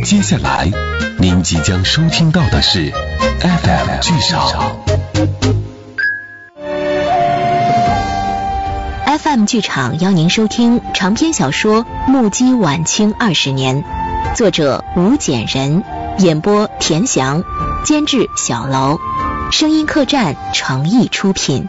接下来您即将收听到的是 FM 剧场。 FM 剧场邀您收听长篇小说《目击晚清20年》，作者吴简人，演播田翔，监制小楼，声音客栈诚意出品。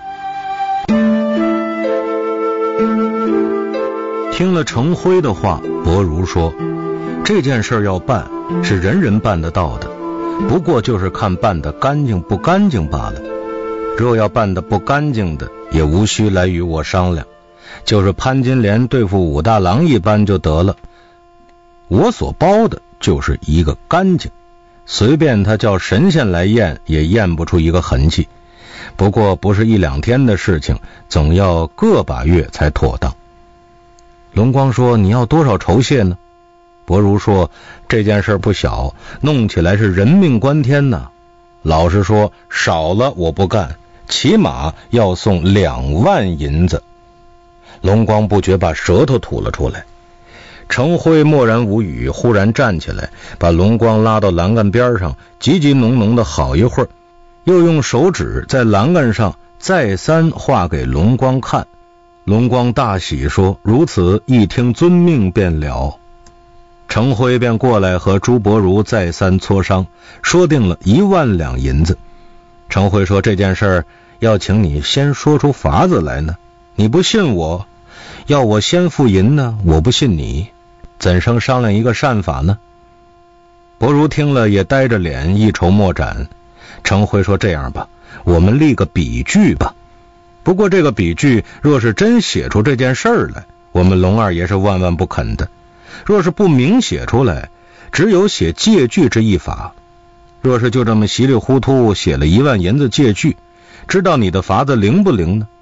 听了程辉的话，薄如说，这件事要办是人人办得到的，不过就是看办得干净不干净罢了。若要办得不干净的，也无需来与我商量，就是潘金莲对付武大郎一般就得了。我所包的就是一个干净，随便他叫神仙来验也验不出一个痕迹。不过不是一两天的事情，总要个把月才妥当。龙光说，你要多少酬谢呢？薄如说，这件事不小，弄起来是人命关天呐。老实说，少了我不干，起码要送2万银子。龙光不觉把舌头吐了出来。程辉默然无语，忽然站起来，把龙光拉到栏杆边上，急急浓浓的好一会儿，又用手指在栏杆上再三画给龙光看。龙光大喜说，如此一听遵命便了。程辉便过来和朱伯如再三磋商，说定了1万两银子。程辉说，这件事要请你先说出法子来呢，你不信我，要我先付银呢，我不信你，怎生商量一个善法呢？伯如听了也呆着脸，一筹莫展。程辉说，这样吧，我们立个比据吧。不过这个比据若是真写出这件事儿来，我们龙二爷是万万不肯的。若是不明写出来，只有写借据之一法。若是就这么稀里糊涂写了1万银子借据，知道你的法子灵不灵呢？